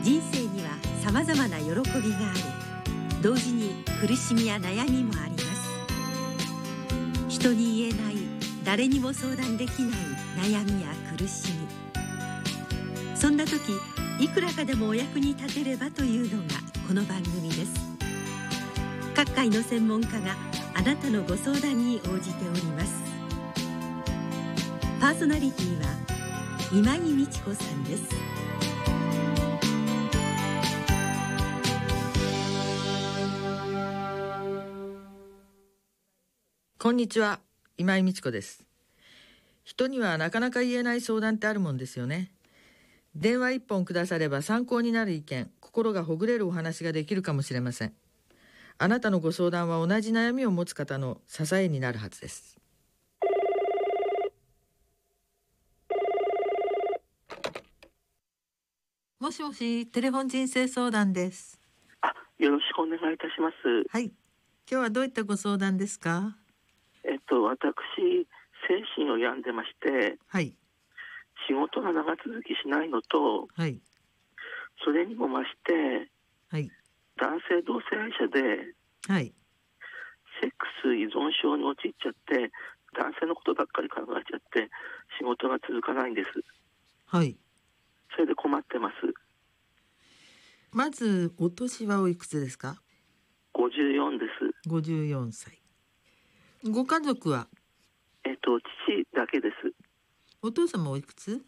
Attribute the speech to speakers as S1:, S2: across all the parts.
S1: 人生には様々な喜びがあり、同時に苦しみや悩みもあります。人に言えない、誰にも相談できない悩みや苦しみ、そんな時いくらかでもお役に立てればというのがこの番組です。各界の専門家があなたのご相談に応じております。パーソナリティは今井美智子さんです。
S2: こんにちは、今井美智子です。人にはなかなか言えない相談ってあるもんですよね。電話一本くだされば参考になる意見、心がほぐれるお話ができるかもしれません。あなたのご相談は同じ悩みを持つ方の支えになるはずです。もしもし、テレフォン人生相談です。
S3: よろしくお願いいたします。
S2: はい。今日はどういったご相談ですか？
S3: 私、精神を病んでまして、
S2: はい。
S3: 仕事が長続きしないのと、
S2: はい。
S3: それにも増して、
S2: はい。
S3: 男性同性愛者で、
S2: はい。
S3: セックス依存症に陥っちゃって、男性のことばっかり考えちゃって、仕事が続かないんです。
S2: はい。
S3: それで困ってます。
S2: まず、お年はおいくつですか
S3: 54です。
S2: ？54歳。ご家族は？
S3: 父だけです。
S2: お父様おいくつ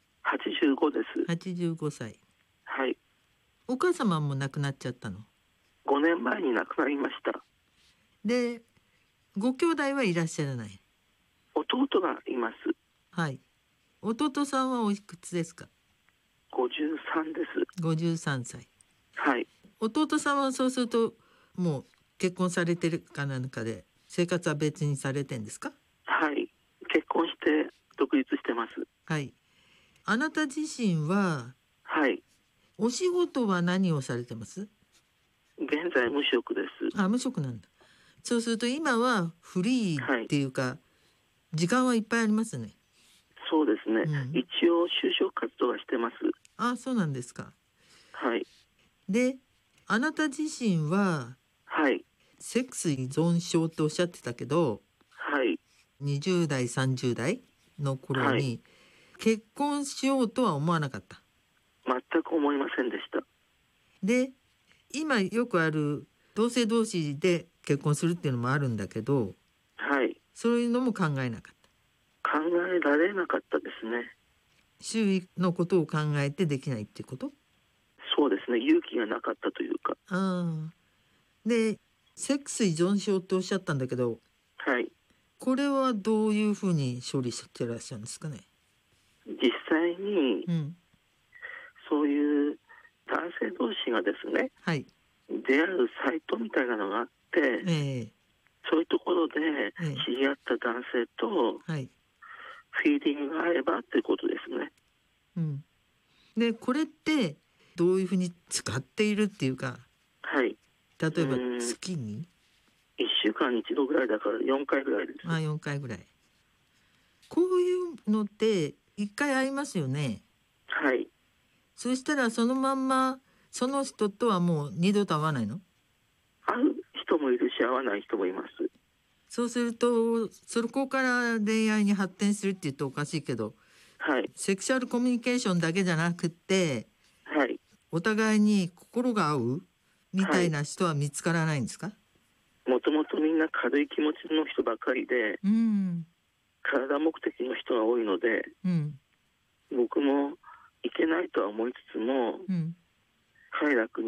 S3: 85です。
S2: ？85歳。
S3: はい。
S2: お母様も亡くなっちゃったの？
S3: 5年前に亡くなりました。
S2: で、ご兄弟はいらっしゃらない？
S3: 弟がいます。
S2: はい。弟さんはおいくつですか
S3: 53です。
S2: ？53歳。
S3: はい。
S2: 弟さんはそうするともう結婚されてるかなんかで生活は別にされてんですか？
S3: はい。結婚して独立してます。
S2: はい。あなた自身は
S3: はい。
S2: お仕事は何をされてます？
S3: 現在無職です。
S2: 無職なんだ。そうすると今はフリーっていうか、時間はいっぱいありますね。
S3: そうですね、一応就職活動はしてます。
S2: そうなんですか。
S3: はい。
S2: で、あなた自身は
S3: はい。
S2: セックス依存症っておっしゃってたけど、
S3: はい。
S2: 20代30代の頃に結婚しようとは思わなかった？
S3: 全く思いませんでした。
S2: で、今よくある同性同士で結婚するっていうのもあるんだけど、
S3: はい。
S2: そういうのも考えなかった？
S3: 考えられなかったですね。
S2: 周囲のことを考えてできないっていうこと？
S3: そうですね、勇気がなかったというか。
S2: で、セックス依存症っておっしゃったんだけど、
S3: はい。
S2: これはどういうふうに処理してらっしゃるんですかね？
S3: 実際に、そういう男性同士がですね、
S2: はい。
S3: 出会うサイトみたいなのがあって、そういうところで知り合った男性と、フィーリングが合えばってことですね。
S2: で、これってどういうふうに使っているっていうか、
S3: はい。
S2: 例えば月に
S3: 1週間に1度ぐらいだから4回ぐらいです。
S2: 4回ぐらい。こういうのって1回会いますよね。
S3: はい。
S2: そしたらそのまんまその人とはもう二度と会わないの？
S3: 会う人もいるし会わない人もいます。
S2: そうするとそこから恋愛に発展するって言うとおかしいけど、
S3: はい、
S2: セクシャルコミュニケーションだけじゃなくて、
S3: はい、
S2: お互いに心が合うみたいな人は見つからないんですか？
S3: もともとみんな軽い気持ちの人ばかりで、体目的の人が多いので、僕もいけないとは思いつつも、快楽に